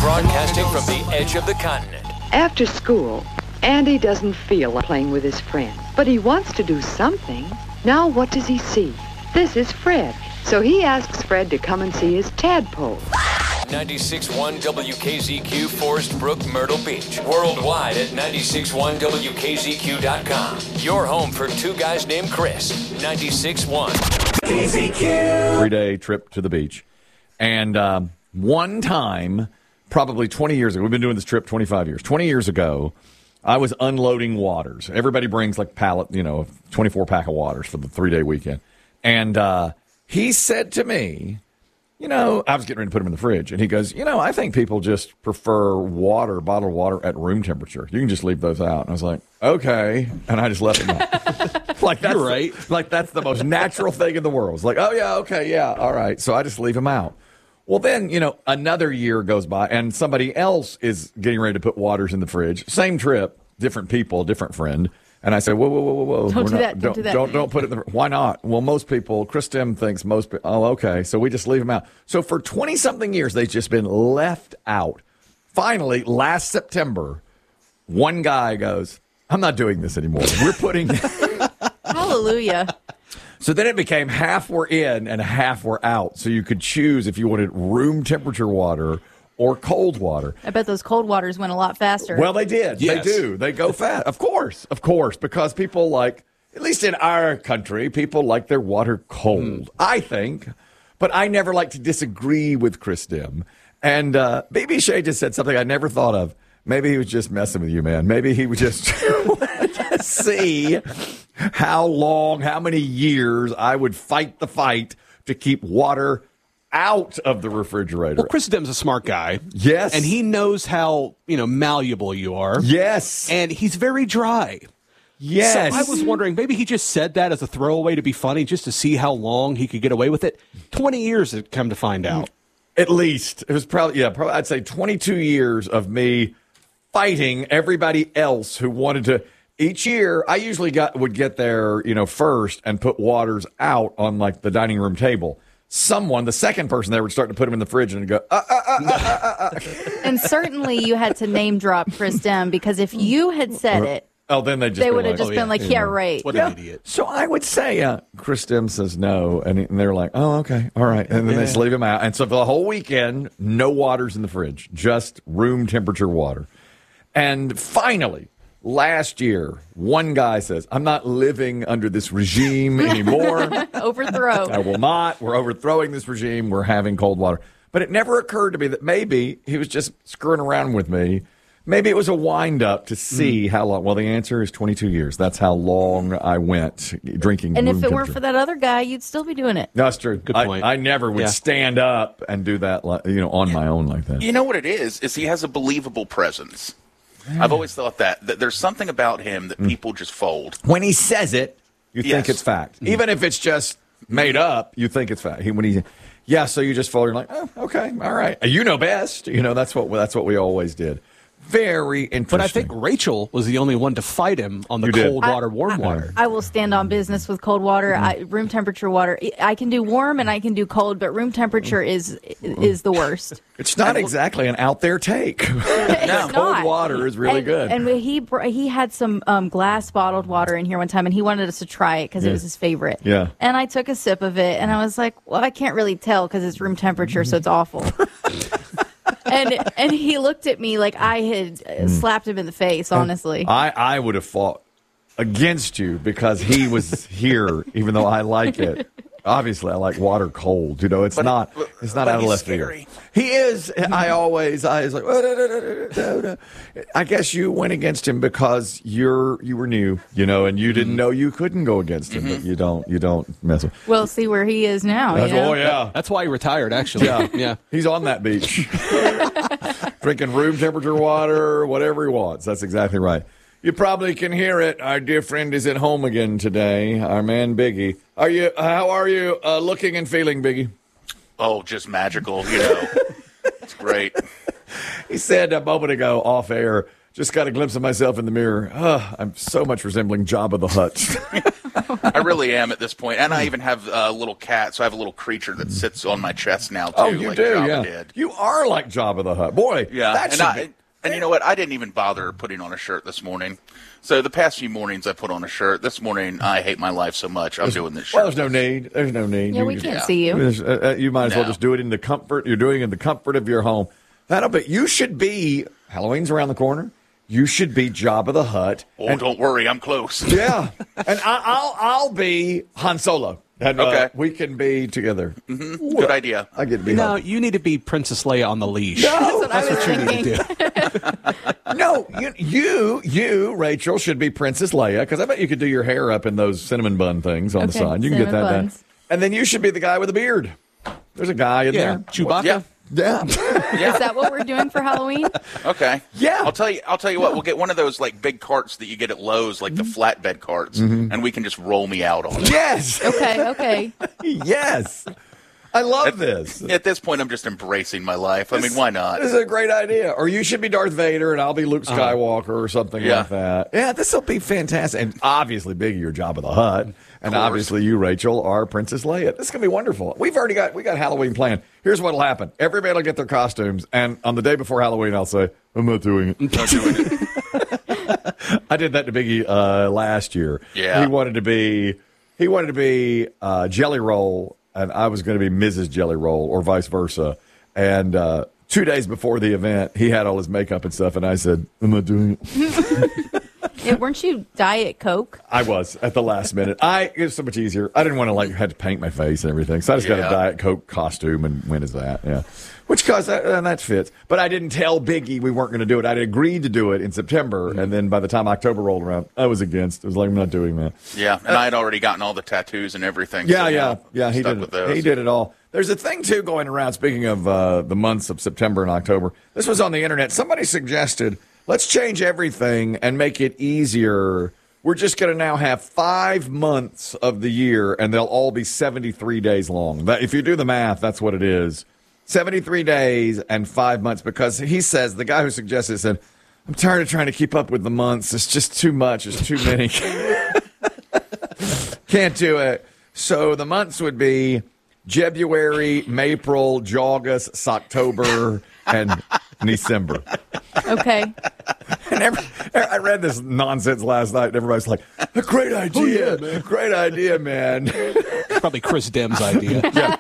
Broadcasting from the edge of the continent. After school, Andy doesn't feel like playing with his friends, but he wants to do something. Now what does he see? This is Fred. So he asks Fred to come and see his tadpole. 96.1 WKZQ, Forest Brook, Myrtle Beach. Worldwide at 96.1WKZQ.com. Your home for two guys named Chris. 96.1 KZQ. 3-day trip to the beach. And one time, probably 20 years ago, we've been doing this trip 25 years. 20 years ago, I was unloading waters. Everybody brings like pallet, 24-pack of waters for the 3-day weekend. And he said to me, I was getting ready to put them in the fridge, and he goes, I think people just prefer bottled water at room temperature. You can just leave those out. And I was like, okay. And I just left them out. You're right. Like, that's the most natural thing in the world. It's like, oh, yeah, okay, yeah, all right. So I just leave them out. Well, then, another year goes by, and somebody else is getting ready to put waters in the fridge. Same trip, different people, different friend. And I said, whoa. Don't do that. Don't put it in the Why not? Well, most people, Chris Tim thinks most people, oh, okay. So we just leave them out. So for 20-something years, they've just been left out. Finally, last September, one guy goes, I'm not doing this anymore. We're putting... Hallelujah. So then it became half were in and half were out. So you could choose if you wanted room temperature water or cold water. I bet those cold waters went a lot faster. Well, they did. Yes. They do. They go fast. Of course, because people like, at least in our country, people like their water cold, I think. But I never like to disagree with Chris Dim. And BB Shea just said something I never thought of. Maybe he was just messing with you, man. Maybe he was just to see how many years I would fight the fight to keep water out of the refrigerator. Well, Chris Dim's a smart guy. Yes. And he knows how, malleable you are. Yes. And he's very dry. Yes. So I was wondering, maybe he just said that as a throwaway to be funny, just to see how long he could get away with it. 20 years had come to find out. At least. It was probably I'd say 22 years of me fighting everybody else who wanted to. Each year, I usually would get there, first and put waters out on like the dining room table. The second person there would start to put them in the fridge and go, And certainly you had to name drop Chris Dim, because if you had said it, then they would have just been like, yeah, right. What an idiot. So I would say, Chris Dim says no, and they're like, oh, okay, all right. And then they just leave him out. And so for the whole weekend, no waters in the fridge, just room temperature water. And finally, last year, one guy says, I'm not living under this regime anymore. Overthrow. I will not. We're overthrowing this regime. We're having cold water. But it never occurred to me that maybe he was just screwing around with me. Maybe it was a wind-up to see how long. Well, the answer is 22 years. That's how long I went drinking And room if it weren't temperature. for that other guy, you'd still be doing it. No, that's true. Good point. I never would stand up and do that, on my own like that. You know what it is he has a believable presence. I've always thought that there's something about him that people just fold. When he says it, you think it's fact. Even if it's just made up, you think it's fact. So you just fold. You're like, oh, okay, all right. You know best. That's what we always did. Very interesting. But I think Rachel was the only one to fight him on the cold water, warm water. I will stand on business with cold water. Room temperature water. I can do warm and I can do cold, but room temperature is the worst. It's not exactly an out there take. Cold water is really good. And he had some glass bottled water in here one time, and he wanted us to try it because it was his favorite. Yeah. And I took a sip of it, and I was like, well, I can't really tell because it's room temperature, so it's awful. And he looked at me like I had slapped him in the face, honestly. I would have fought against you because he was here, even though I like it. Obviously, I like water cold. It's not out of left field. He is. I was like, I guess you went against him because you were new, and you didn't know you couldn't go against him. But you don't mess with. Well, see where he is now. Oh yeah, that's why he retired. Actually, yeah. He's on that beach, drinking room temperature water, whatever he wants. That's exactly right. You probably can hear it. Our dear friend is at home again today. Our man Biggie. How are you looking and feeling, Biggie? Oh, just magical. It's great. He said a moment ago off air Just got a glimpse of myself in the mirror. I'm so much resembling Jabba the Hutt. I really am at this point. And I even have a little cat, so I have a little creature that sits on my chest now, too. Oh, you like do, Jabba yeah. did. You are like Jabba the Hutt. Boy, Yeah, that should be... and you know what? I didn't even bother putting on a shirt this morning. So the past few mornings I put on a shirt. This morning I hate my life so much. I'm doing this shirt. Well, there's no need. There's no need. Yeah, we can't see you. You might as well No. just do it in the comfort. You're doing it in the comfort of your home. You should be, Halloween's around the corner. You should be Jabba the Hutt. Oh, don't worry, I'm close. Yeah. And I'll be Han Solo. And, Okay. we can be together. Good idea. I get to be No, Han. you need to be Princess Leia on the leash. No, That's what I was You need thinking. to do. no, you, Rachel, should be Princess Leia, because I bet you could do your hair up in those cinnamon bun things on the Okay, side. You can get that cinnamon done. buns. And then you should be the guy with the beard. There's a guy in Yeah, there. Chewbacca. Yeah. Yeah. Is that what we're doing for Halloween? Okay. Yeah. I'll tell you what. We'll get one of those like big carts that you get at Lowe's, like the flatbed carts, and we can just roll me out on it. Yes. Okay. Yes. I love this. At this point, I'm just embracing my life. I mean, why not? This is a great idea. Or you should be Darth Vader and I'll be Luke Skywalker or something Yeah. like that. Yeah, this will be fantastic. And obviously, Biggie, you're Jabba the Hutt. And course. obviously, you, Rachel, are Princess Leia. This is going to be wonderful. We got Halloween planned. Here's what'll happen. Everybody will get their costumes. And on the day before Halloween, I'll say, I'm not doing it. Not doing it. I did that to Biggie last year. Yeah. He wanted to be Jelly Roll, and I was going to be Mrs. Jelly Roll, or vice versa. And 2 days before the event, he had all his makeup and stuff, and I said, I'm not doing it. Yeah, weren't you Diet Coke? I was at the last minute. It was so much easier. I didn't want to had to paint my face and everything, so I just got a Yeah. Diet Coke costume and went as that. Yeah, which caused that fits. But I didn't tell Biggie we weren't going to do it. I'd agreed to do it in September, and then by the time October rolled around, I was against. I was like, I'm not doing that. Yeah, and I had already gotten all the tattoos and everything. Yeah, so yeah. I'm He stuck did with it. those. He did it all. There's a thing too going around. Speaking of the months of September and October, this was on the internet. Somebody suggested let's change everything and make it easier. We're just going to now have 5 months of the year, and they'll all be 73 days long. If you do the math, that's what it is. 73 days and 5 months, because he says, the guy who suggested it said, I'm tired of trying to keep up with the months. It's just too much. It's too many. Can't do it. So the months would be Jebuary, April, August, October, and December. Okay. And I read this nonsense last night, and everybody's like, a great idea. man. Great idea, man. Probably Chris Dem's idea.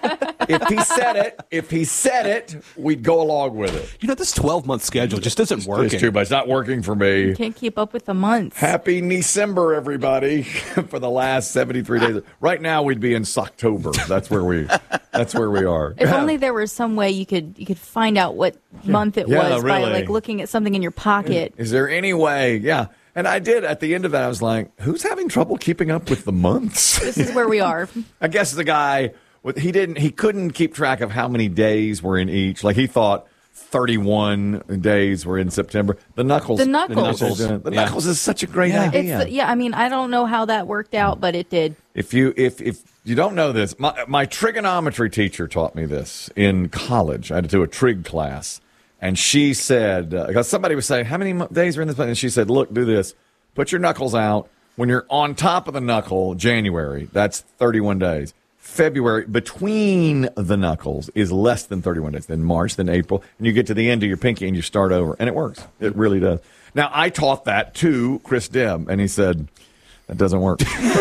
If he said it, we'd go along with it. You know, this 12-month schedule just isn't working. It's too much. It's not working for me. Can't keep up with the months. Happy December, everybody, for the last 73 days. Right now, we'd be in Socktober. That's where we are. If only there was some way you could find out what month it Yeah, was by really. like looking at something in your pocket. Is there any way? Yeah. And I did. At the end of that, I was like, who's having trouble keeping up with the months? This is where we are. I guess the guy, he couldn't keep track of how many days were in each. Like he thought 31 days were in September. The Knuckles. The Knuckles. The Yeah. Knuckles is such a great idea. I mean, I don't know how that worked out, but it did. If you don't know this, my trigonometry teacher taught me this in college. I had to do a trig class. And she said, because somebody was saying, how many days are in this? And she said, look, do this. Put your knuckles out. When you're on top of the knuckle, January, that's 31 days. February, between the knuckles, is less than 31 days. Then March, then April. And you get to the end of your pinky and you start over. And it works. It really does. Now, I taught that to Chris Dem, and he said, that doesn't work.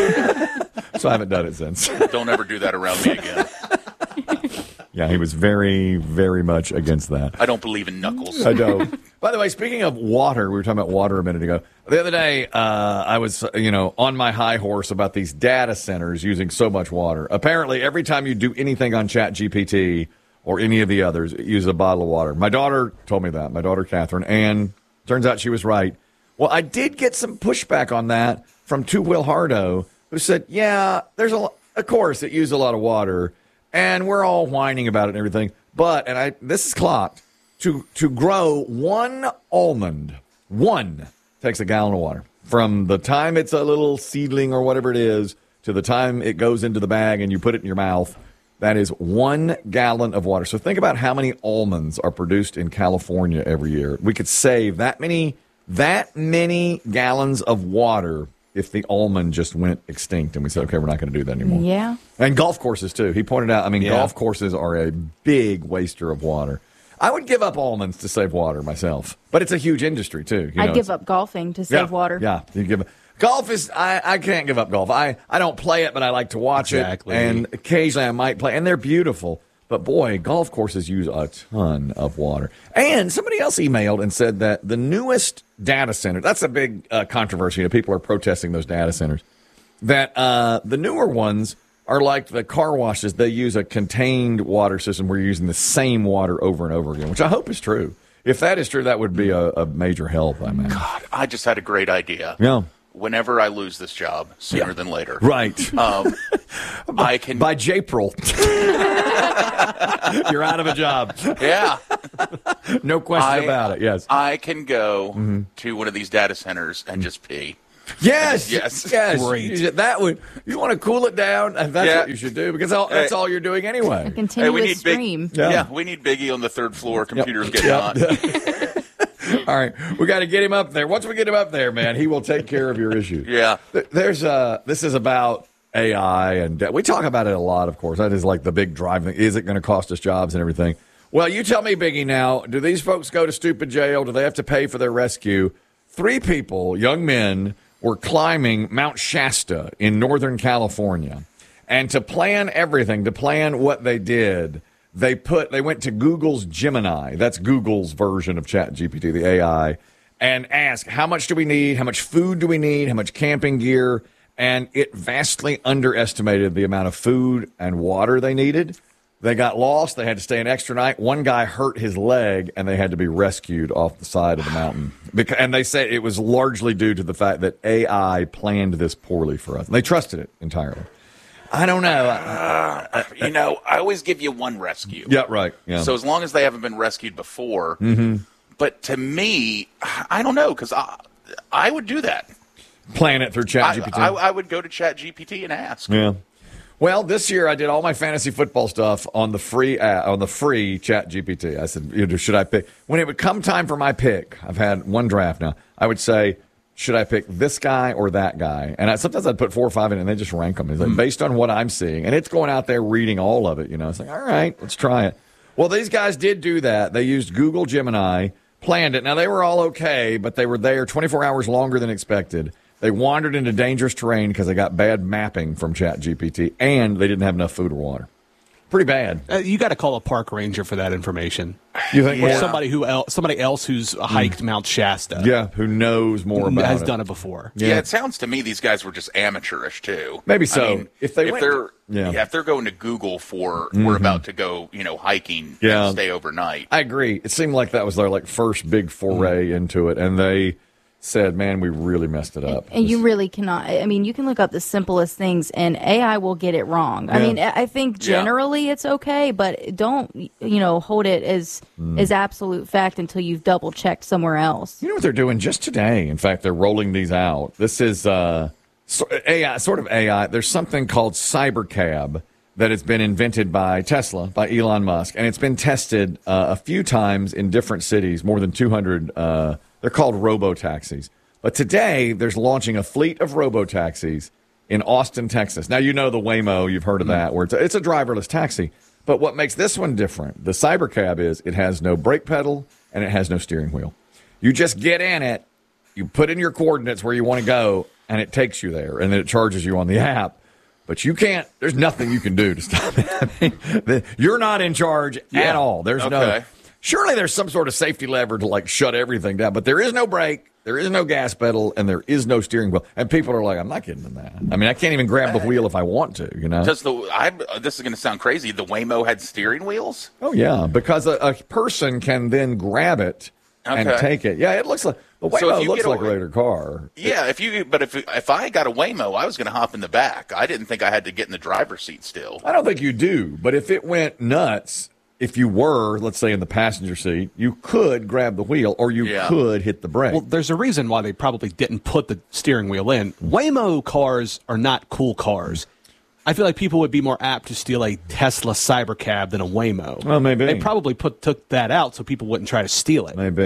So I haven't done it since. Don't ever do that around me again. Yeah, he was very, very much against that. I don't believe in knuckles. I don't. By the way, speaking of water, we were talking about water a minute ago. The other day, I was, on my high horse about these data centers using so much water. Apparently, every time you do anything on ChatGPT or any of the others, use a bottle of water. My daughter told me that. My daughter, Catherine, and turns out she was right. Well, I did get some pushback on that from Will Hardo, who said, yeah, of course, it used a lot of water. And we're all whining about it and everything. But, this is clocked, to grow one almond, takes a gallon of water. From the time it's a little seedling or whatever it is, to the time it goes into the bag and you put it in your mouth, that is 1 gallon of water. So think about how many almonds are produced in California every year. We could save that many that many gallons of water if the almond just went extinct and we said, okay, we're not going to do that anymore. Yeah. And golf courses, too. He pointed out, Yeah. golf courses are a big waster of water. I would give up almonds to save water myself, but it's a huge industry, too. I'd give up golfing to save water. Yeah, you give golf is I can't give up golf. I don't play it, but I like to watch it, and occasionally I might play, and they're beautiful. But boy, golf courses use a ton of water. And somebody else emailed and said that the newest data center, that's a big controversy. People are protesting those data centers. That the newer ones are like the car washes. They use a contained water system where you're using the same water over and over again, which I hope is true. If that is true, that would be a major help, I imagine. God, I just had a great idea. Yeah. Whenever I lose this job, sooner than later. Right. I can... By Japril. You're out of a job. Yeah. No question about it, yes. I can go to one of these data centers and just pee. Yes. Yes. Great. That would, you want to cool it down, and that's what you should do, because that's all you're doing anyway. A continuous stream. We need Biggie on the third floor. Computers getting hot. All right, we got to get him up there. Once we get him up there, man, he will take care of your issues. Yeah. This is about AI, and we talk about it a lot, of course. That is like the big drive thing. Is it going to cost us jobs and everything? Well, you tell me, Biggie, now, do these folks go to stupid jail? Do they have to pay for their rescue? 3 people, young men, were climbing Mount Shasta in Northern California. And to plan everything, to plan what they did, they went to Google's Gemini. That's Google's version of ChatGPT, the AI, and asked, how much do we need? How much food do we need? How much camping gear? And it vastly underestimated the amount of food and water they needed. They got lost. They had to stay an extra night. One guy hurt his leg, and they had to be rescued off the side of the mountain. And they said it was largely due to the fact that AI planned this poorly for us. And they trusted it entirely. I don't know. I always give you one rescue. Yeah, right. Yeah. So as long as they haven't been rescued before. But to me, I don't know, because I would do that. Plan it through ChatGPT. I would go to ChatGPT and ask. Yeah. Well, this year I did all my fantasy football stuff on the free ChatGPT. I said, should I pick? When it would come time for my pick, I've had one draft now, I would say, should I pick this guy or that guy? And sometimes I'd put 4 or 5 in and they just rank them. It's like, based on what I'm seeing. And it's going out there reading all of it. It's like, all right, let's try it. Well, these guys did do that. They used Google Gemini, planned it. Now, they were all okay, but they were there 24 hours longer than expected. They wandered into dangerous terrain because they got bad mapping from ChatGPT, and they didn't have enough food or water. Pretty bad. You got to call a park ranger for that information. You think? Or somebody else who's hiked Mount Shasta. Yeah, who knows more about has it. done it before. Yeah, it sounds to me these guys were just amateurish too. Maybe so. I mean, if they're going to Google for we're about to go, hiking and stay overnight. I agree. It seemed like that was their first big foray into it, and they said, man, we really messed it up. And you really cannot. I mean, you can look up the simplest things, and AI will get it wrong. I mean, I think generally it's okay, but don't, hold it as absolute fact until you've double checked somewhere else. You know what they're doing just today? In fact, they're rolling these out. This is AI, sort of AI. There's something called Cybercab that has been invented by Tesla, by Elon Musk, and it's been tested a few times in different cities, more than 200. They're called robo-taxis. But today, there's launching a fleet of robo-taxis in Austin, Texas. Now, you know the Waymo, you've heard of that, where it's a driverless taxi. But what makes this one different, the Cybercab, is it has no brake pedal and it has no steering wheel. You just get in it, you put in your coordinates where you want to go, and it takes you there, and then it charges you on the app. But you can't, there's nothing you can do to stop it. You're not in charge at all. There's no... Surely there's some sort of safety lever to shut everything down, but there is no brake, there is no gas pedal, and there is no steering wheel. And people are like, I'm not getting in that. I mean, I can't even grab the wheel if I want to, This is going to sound crazy. The Waymo had steering wheels? Oh, yeah, because a person can then grab it and take it. Yeah, it looks like, the Waymo looks like a regular car. Yeah, if I got a Waymo, I was going to hop in the back. I didn't think I had to get in the driver's seat still. I don't think you do, but if it went nuts... If you were, let's say, in the passenger seat, you could grab the wheel or you could hit the brake. Well, there's a reason why they probably didn't put the steering wheel in. Waymo cars are not cool cars. I feel like people would be more apt to steal a Tesla Cybercab than a Waymo. Well, maybe. They probably took that out so people wouldn't try to steal it. Maybe.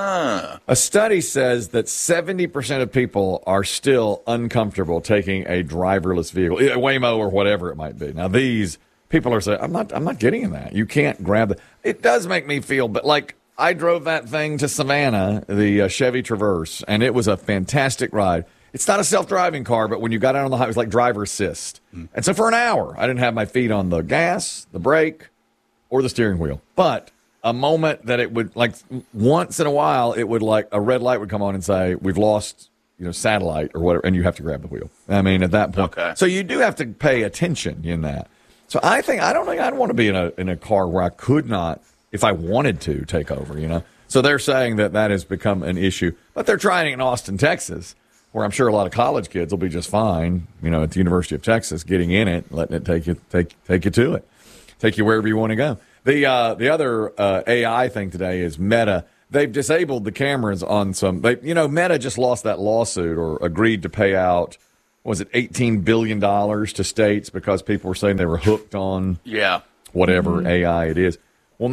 A study says that 70% of people are still uncomfortable taking a driverless vehicle, a Waymo or whatever it might be. Now, these people are saying, I'm not getting in that. You can't grab it. It does make me feel, but like I drove that thing to Savannah, the Chevy Traverse, and it was a fantastic ride. It's not a self-driving car, but when you got out on the highway, it was like driver assist. And so for an hour, I didn't have my feet on the gas, the brake, or the steering wheel. But a moment that it would, like once in a while, it would like a red light would come on and say, we've lost, satellite or whatever, and you have to grab the wheel. I mean, at that point. Okay. So you do have to pay attention in that. So I don't think I'd want to be in a car where I could not, if I wanted to, take over, So they're saying that has become an issue. But they're trying it in Austin, Texas, where I'm sure a lot of college kids will be just fine, at the University of Texas, getting in it, letting it take you to it, take you wherever you want to go. The other AI thing today is Meta. They've disabled the cameras on some. Meta just lost that lawsuit or agreed to pay out. Was it $18 billion to states because people were saying they were hooked on whatever AI it is. Well,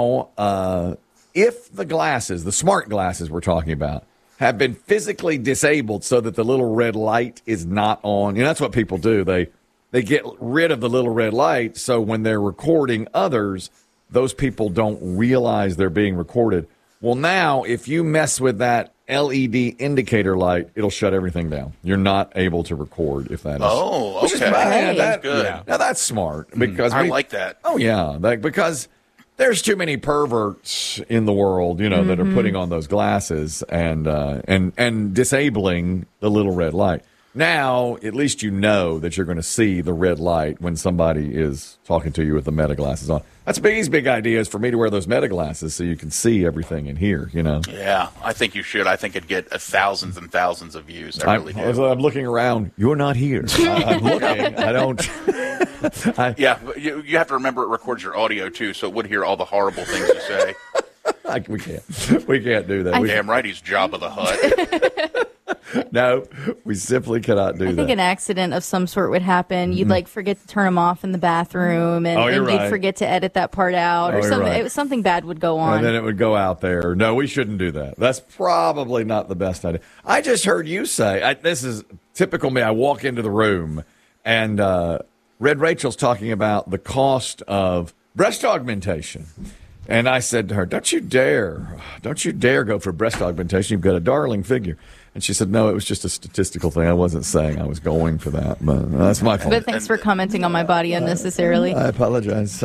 now if the smart glasses we're talking about, have been physically disabled so that the little red light is not on. That's what people do. They get rid of the little red light so when they're recording others, those people don't realize they're being recorded. Well, now, if you mess with that LED indicator light, it'll shut everything down. You're not able to record if that is. Oh, okay. That's good. Yeah. Now, that's smart because I like that. Oh, yeah. Because there's too many perverts in the world, that are putting on those glasses and disabling the little red light. Now, at least you know that you're going to see the red light when somebody is talking to you with the Meta glasses on. That's Biggie's big idea is for me to wear those Meta glasses so you can see everything in here, Yeah, I think you should. I think it'd get thousands and thousands of views. I really do. I'm looking around. You're not here. I'm looking. I don't. Yeah, but you have to remember it records your audio, too, so it would hear all the horrible things you say. We can't do that. Damn right he's Jabba the Hutt. No, we simply cannot do that. I think an accident of some sort would happen. You'd forget to turn them off in the bathroom, and you'd forget to edit that part out, or something. Right. Something bad would go on, and then it would go out there. No, we shouldn't do that. That's probably not the best idea. I just heard you say this is typical me. I walk into the room, and Red Rachel's talking about the cost of breast augmentation. And I said to her, don't you dare go for breast augmentation. You've got a darling figure. And she said, no, it was just a statistical thing. I wasn't saying I was going for that, but that's my fault. But thanks for commenting on my body unnecessarily. I apologize.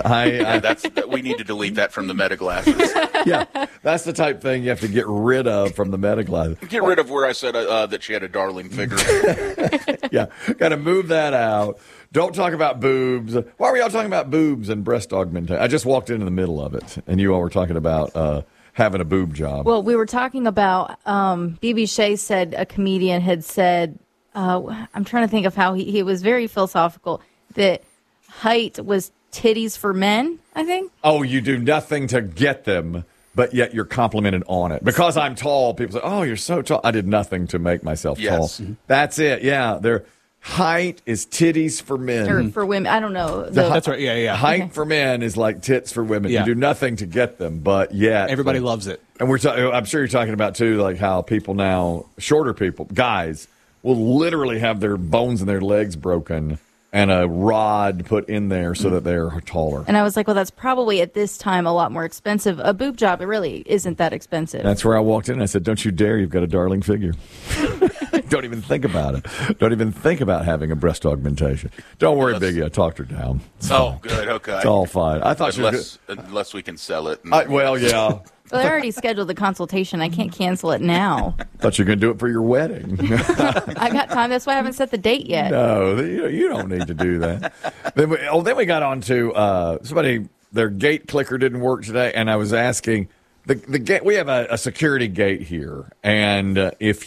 We need to delete that from the Meta glasses. Yeah, that's the type thing you have to get rid of from the Meta glasses. Get rid of where I said that she had a darling figure. Yeah, got to move that out. Don't talk about boobs. Why are we all talking about boobs and breast augmentation? I just walked into the middle of it, and you all were talking about having a boob job. Well, we were talking about B.B. Shea said a comedian had said, I'm trying to think of how he was very philosophical, that height was titties for men, I think. Oh, you do nothing to get them, but yet you're complimented on it. Because I'm tall, people say, oh, you're so tall. I did nothing to make myself tall. Mm-hmm. That's it. Yeah, height is titties for men. Or for women. I don't know. That's right. Yeah. Height for men is like tits for women. Yeah. You do nothing to get them, but yet everybody loves it. And I'm sure you're talking about too, like how people now, shorter people, guys, will literally have their bones in their legs broken and a rod put in there so that they're taller. And I was like, well, that's probably at this time a lot more expensive. A boob job, it really isn't that expensive. That's where I walked in and I said, don't you dare, you've got a darling figure. Don't even think about it. Don't even think about having a breast augmentation. Don't worry, Biggie, I talked her down. Good, okay. It's all fine. I thought unless we can sell it. Well, yeah. Well, I already scheduled the consultation. I can't cancel it now. Thought you were going to do it for your wedding. I got time. That's why I haven't set the date yet. No, you don't need to do that. Then we got on to somebody, their gate clicker didn't work today, and I was asking, the gate, we have a security gate here, and if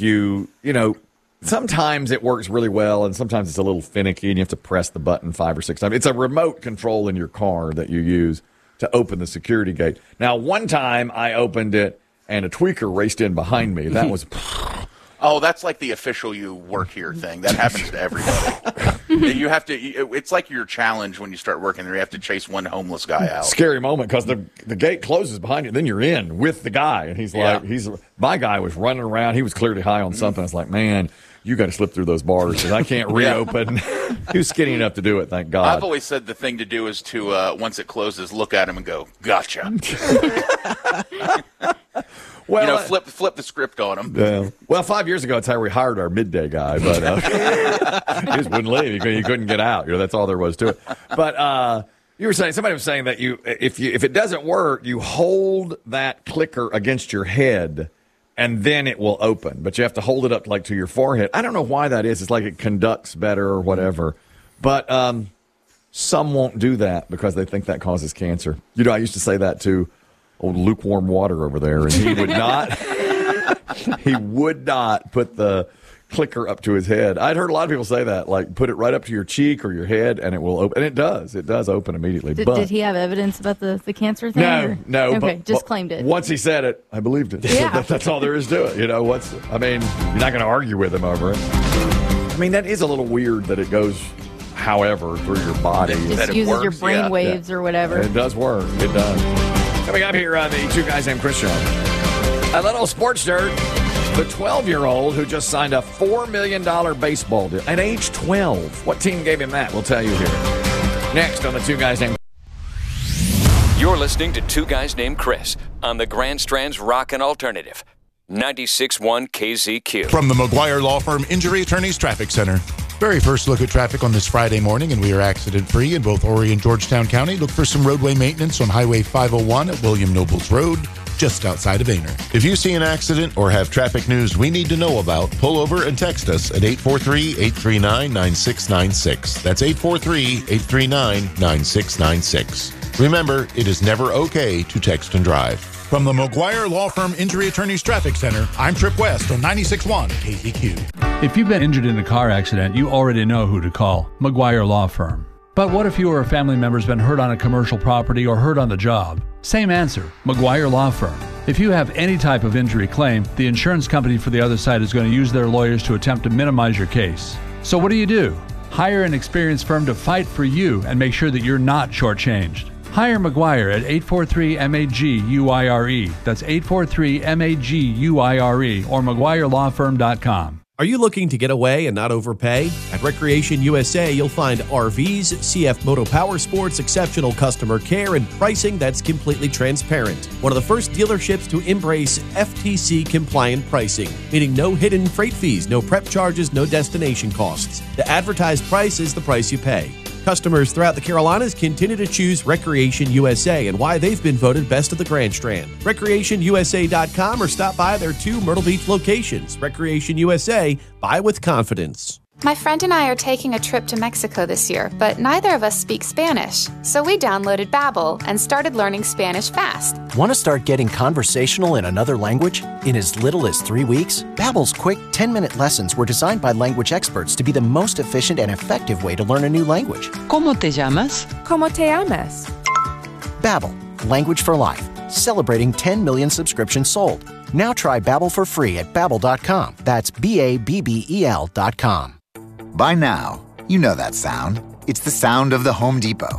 sometimes it works really well, and sometimes it's a little finicky, and you have to press the button 5 or 6 times. It's a remote control in your car that you use to open the security gate. Now, one time I opened it, and a tweaker raced in behind me. That was... Oh, that's like the official you work here thing. That happens to everybody. You have to. It's like your challenge when you start working there. You have to chase one homeless guy out. Scary moment because the gate closes behind you. Then you're in with the guy, and he's like, my guy was running around. He was clearly high on something. I was like, man, you got to slip through those bars because I can't reopen. He was skinny enough to do it. Thank God. I've always said the thing to do is to once it closes, look at him and go, "Gotcha." Well, flip the script on him. Yeah. Well, 5 years ago, that's how we hired our midday guy, but he just wouldn't leave. He couldn't get out. That's all there was to it. But you were saying, somebody was saying that if it doesn't work, you hold that clicker against your head, and then it will open. But you have to hold it up to your forehead. I don't know why that is. It's like it conducts better or whatever. But some won't do that because they think that causes cancer. I used to say that to old lukewarm water over there, and he would not. He would not put the clicker up to his head. I'd heard a lot of people say that, like put it right up to your cheek or your head, and it will open. And it does. It does open immediately. Did he have evidence about the cancer thing? No. Okay, just claimed it. Once he said it, I believed it. Yeah. That's all there is to it. You're not going to argue with him over it. I mean, that is a little weird that it goes however through your body. It just uses your brain waves or whatever. It does work. It does. Coming up here on the Two Guys Named Chris show, a little sports nerd, the 12-year-old who just signed a $4 million baseball deal at age 12. What team gave him that? We'll tell you here. Next on the Two Guys Named You're listening to Two Guys Named Chris on the Grand Strand's Rockin' Alternative, 96.1 KZQ. From the McGuire Law Firm Injury Attorneys Traffic Center. Very first look at traffic on this Friday morning, and we are accident-free in both Horry and Georgetown County. Look for some roadway maintenance on Highway 501 at William Nobles Road, just outside of Aner. If you see an accident or have traffic news we need to know about, pull over and text us at 843-839-9696. That's 843-839-9696. Remember, it is never okay to text and drive. From the McGuire Law Firm Injury Attorneys Traffic Center, I'm Trip West on 96.1 KZQ. If you've been injured in a car accident, you already know who to call, McGuire Law Firm. But what if you or a family member's been hurt on a commercial property or hurt on the job? Same answer, McGuire Law Firm. If you have any type of injury claim, the insurance company for the other side is going to use their lawyers to attempt to minimize your case. So what do? Hire an experienced firm to fight for you and make sure that you're not shortchanged. Hire McGuire at 843-MAG-UIRE. That's 843-MAG-UIRE or McGuireLawFirm.com. Are you looking to get away and not overpay? At Recreation USA, you'll find RVs, CF Moto Power Sports, exceptional customer care, and pricing that's completely transparent. One of the first dealerships to embrace FTC-compliant pricing, meaning no hidden freight fees, no prep charges, no destination costs. The advertised price is the price you pay. Customers throughout the Carolinas continue to choose Recreation USA and why they've been voted best of the Grand Strand. RecreationUSA.com or stop by their 2 Myrtle Beach locations. Recreation USA, buy with confidence. My friend and I are taking a trip to Mexico this year, but neither of us speak Spanish. So we downloaded Babbel and started learning Spanish fast. Want to start getting conversational in another language? In as little as 3 weeks? Babbel's quick 10-minute lessons were designed by language experts to be the most efficient and effective way to learn a new language. ¿Cómo te llamas? ¿Cómo te llamas? Babbel, language for life. Celebrating 10 million subscriptions sold. Now try Babbel for free at Babbel.com. That's Babbel.com. By now, you know that sound. It's the sound of the Home Depot.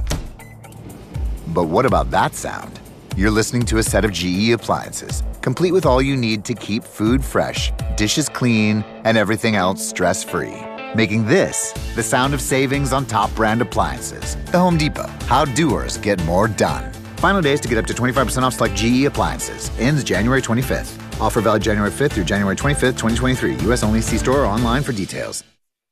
But what about that sound? You're listening to a set of GE appliances, complete with all you need to keep food fresh, dishes clean, and everything else stress-free. Making this the sound of savings on top brand appliances. The Home Depot. How doers get more done. Final days to get up to 25% off select GE appliances. Ends January 25th. Offer valid January 5th through January 25th, 2023. U.S. only. See store or online for details.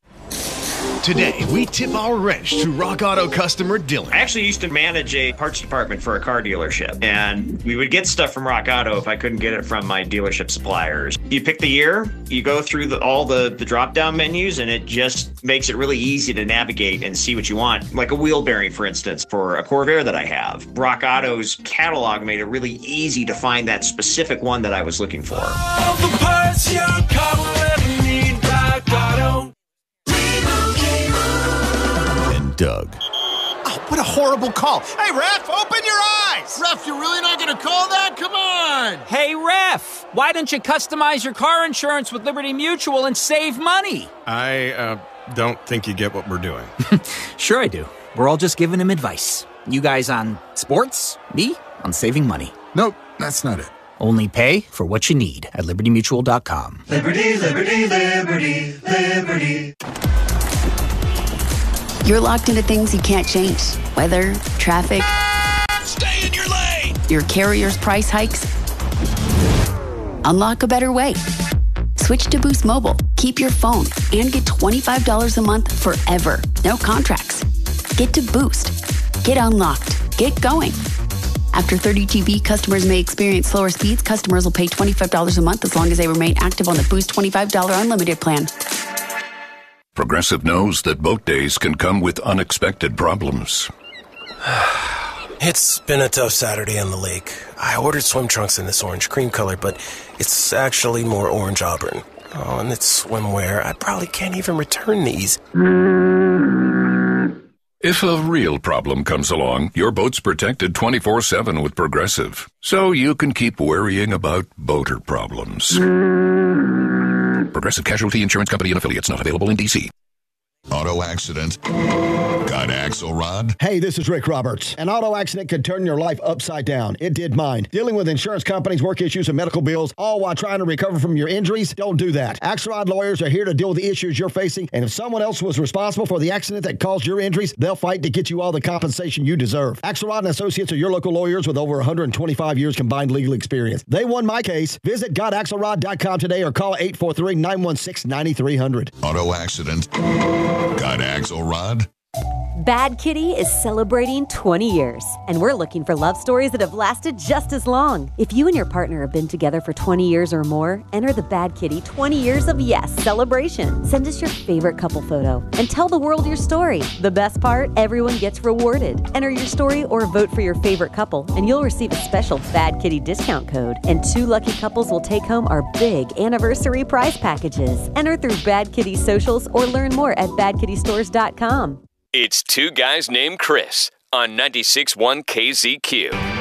Today, we tip our wrench to Rock Auto customer Dylan. I actually used to manage a parts department for a car dealership, and we would get stuff from Rock Auto if I couldn't get it from my dealership suppliers. You pick the year, you go through all the drop-down menus, and it just makes it really easy to navigate and see what you want. Like a wheel bearing, for instance, for a Corvair that I have. Rock Auto's catalog made it really easy to find that specific one that I was looking for. All the parts your car will ever need, Rock Auto. Doug. Oh, what a horrible call. Hey, ref, open your eyes. Ref, you're really not going to call that? Come on. Hey, ref, why don't you customize your car insurance with Liberty Mutual and save money? don't think you get what we're doing. Sure I do. We're all just giving him advice. You guys on sports, me on saving money. Nope, that's not it. Only pay for what you need at LibertyMutual.com. Liberty, liberty, liberty, liberty. You're locked into things you can't change. Weather, traffic. Stay in your lane! Your carrier's price hikes. Unlock a better way. Switch to Boost Mobile. Keep your phone and get $25 a month forever. No contracts. Get to Boost. Get unlocked. Get going. After 30 GB, customers may experience slower speeds. Customers will pay $25 a month as long as they remain active on the Boost $25 unlimited plan. Progressive knows that boat days can come with unexpected problems. It's been a tough Saturday on the lake. I ordered swim trunks in this orange cream color, but it's actually more orange auburn. Oh, and it's swimwear. I probably can't even return these. If a real problem comes along, your boat's protected 24/7 with Progressive, so you can keep worrying about boater problems. Progressive Casualty Insurance Company and Affiliates, not available in D.C. Auto accident? Got Axelrod? Hey, this is Rick Roberts. An auto accident could turn your life upside down. It did mine. Dealing with insurance companies, work issues, and medical bills, all while trying to recover from your injuries? Don't do that. Axelrod lawyers are here to deal with the issues you're facing, and if someone else was responsible for the accident that caused your injuries, they'll fight to get you all the compensation you deserve. Axelrod and Associates are your local lawyers with over 125 years combined legal experience. They won my case. Visit GotAxelrod.com today or call 843-916-9300. Auto accident? Got Axelrod? Bad Kitty is celebrating 20 years, and we're looking for love stories that have lasted just as long. If you and your partner have been together for 20 years or more, enter the Bad Kitty 20 Years of Yes celebration. Send us your favorite couple photo and tell the world your story. The best part, everyone gets rewarded. Enter your story or vote for your favorite couple, and you'll receive a special Bad Kitty discount code. And 2 lucky couples will take home our big anniversary prize packages. Enter through Bad Kitty socials or learn more at badkittystores.com. It's Two Guys Named Chris on 96.1 KZQ.